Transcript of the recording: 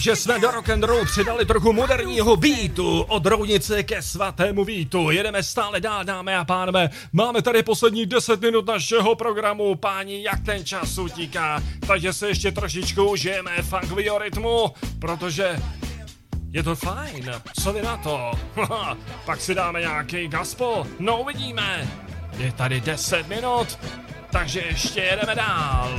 Že jsme do rock'n'rollu přidali trochu moderního beatu od roudnice ke svatému vítu. Jedeme stále dál, dámy a pánové. Máme tady poslední 10 minut našeho programu. Páni, jak ten čas utíká. Takže se ještě trošičku užijeme funkovýho rytmu, protože je to fajn. Co vy na to? Pak si dáme nějaký gospel. No, uvidíme. Je tady 10 minut, takže ještě jedeme dál.